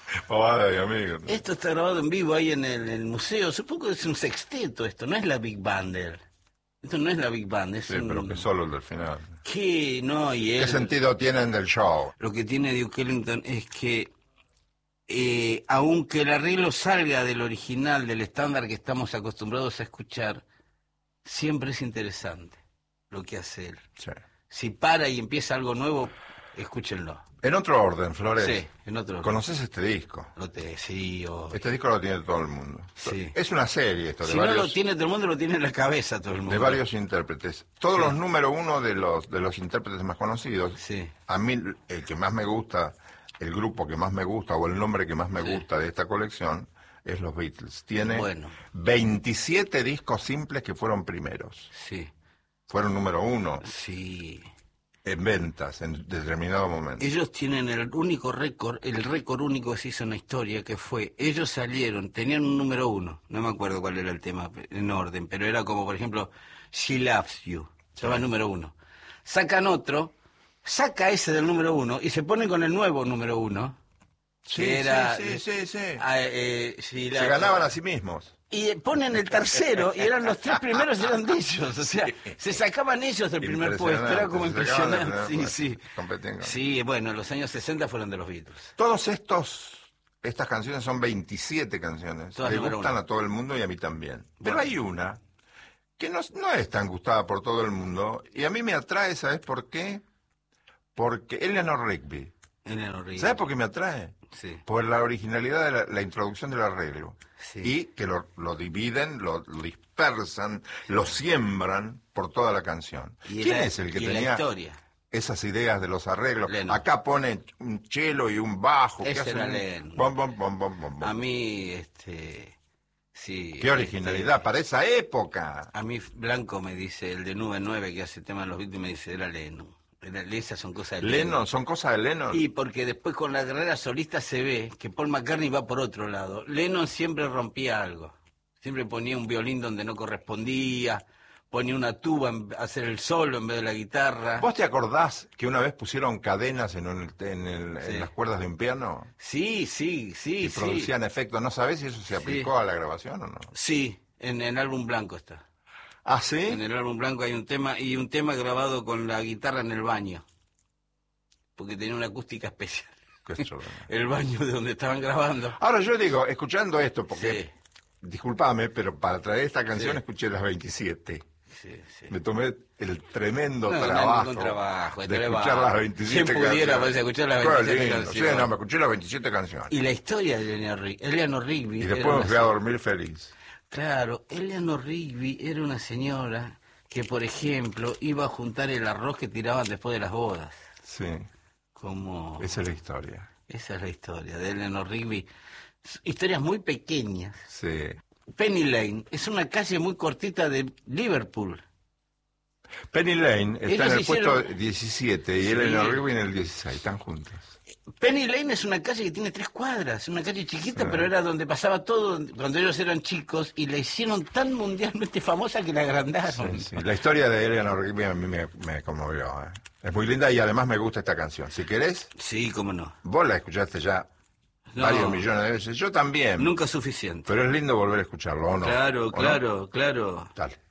Pavada de amigos. Esto está grabado en vivo ahí en el museo. Supongo que es un sexteto esto, no es la Big Band. Esto no es la Big Band, es Sí, pero que solo el del final. ¿Qué? No, y ¿Qué él... sentido tienen del show? Lo que tiene Duke Ellington es que, aunque el arreglo salga del original, del estándar que estamos acostumbrados a escuchar, siempre es interesante lo que hace él. Sí. Si para y empieza algo nuevo, escúchenlo. En otro orden, Flores. Sí, en otro. ¿Conoces este disco? Sí, Este disco lo tiene todo el mundo. Sí. Es una serie esto de Si varios... no lo tiene todo el mundo, lo tiene en la cabeza todo el mundo. De varios intérpretes. Todos Sí. los número uno de los intérpretes más conocidos. Sí. A mí, el que más me gusta, el grupo que más me gusta, o el nombre que más me gusta de esta colección, es los Beatles. Tiene 27 discos simples que fueron primeros. Sí. Fueron número uno. Sí. En ventas, en determinado momento. Ellos tienen el récord único que se hizo en la historia, que fue, ellos salieron, tenían un número uno, no me acuerdo cuál era el tema en orden, pero era como, por ejemplo, She Loves You, estaba el número uno. Sacan otro, saca ese del número uno y se ponen con el nuevo número uno. Sí, que era, sí. Se ganaban a sí mismos. Y ponen el tercero, y eran los tres primeros eran de ellos, o sea, se sacaban ellos del primer puesto, era como impresionante, sí. Sí, bueno, los años 60 fueron de los Beatles. Todos estas canciones son 27 canciones, le gustan a todo el mundo y a mí también. Pero hay una que no es tan gustada por todo el mundo, y a mí me atrae, ¿sabes por qué? Porque Eleanor Rigby. ¿Sabes por qué me atrae? Sí. Por la originalidad de la introducción del arreglo. Sí. Y que lo dividen, lo dispersan, lo siembran por toda la canción. ¿Quién es el que tenía esas ideas de los arreglos? Lennon. Acá pone un cello y un bajo. Ese era Lennon. Bom, bom, bom, bom, bom. A mí, sí. Qué originalidad para esa época. A mí Blanco me dice, el de Nube 9 que hace tema de los Beatles, me dice, era Lennon. Esas son cosas de Lennon. ¿Son cosas de Lennon? Y porque después con la carrera solista se ve que Paul McCartney va por otro lado. Lennon siempre rompía algo. Siempre ponía un violín donde no correspondía, ponía una tuba a hacer el solo en vez de la guitarra. ¿Vos te acordás que una vez pusieron cadenas en las cuerdas de un piano? Sí. Y producían efectos. ¿No sabés si eso se aplicó a la grabación o no? Sí, en el álbum blanco está. ¿Ah, sí? En el álbum blanco hay un tema grabado con la guitarra en el baño, porque tenía una acústica especial. El baño de donde estaban grabando. Ahora yo digo, escuchando esto, porque, discúlpame, pero para traer esta canción escuché las 27. Sí. Me tomé el tremendo trabajo de escuchar las 27 canciones. Si pudiera, pues, escuchar las 27 canciones. Sí, no, me escuché las 27 canciones. Y la historia de Eleanor Rigby. Y después me fui a dormir feliz. Claro, Eleanor Rigby era una señora que, por ejemplo, iba a juntar el arroz que tiraban después de las bodas. Sí. Como... Esa es la historia. Esa es la historia de Eleanor Rigby. Historias muy pequeñas. Sí. Penny Lane es una calle muy cortita de Liverpool. Penny Lane está en el puesto 17 y Eleanor Rigby en el 16, están juntas. Penny Lane es una calle que tiene 3 cuadras, una calle chiquita, pero era donde pasaba todo cuando ellos eran chicos, y la hicieron tan mundialmente famosa que la agrandaron. Sí. La historia de Eleanor Rigby a mí me conmovió. Es muy linda y además me gusta esta canción. Si querés... Sí, cómo no. Vos la escuchaste ya varios millones de veces, yo también. Nunca suficiente. Pero es lindo volver a escucharlo, ¿o no? Claro. Dale.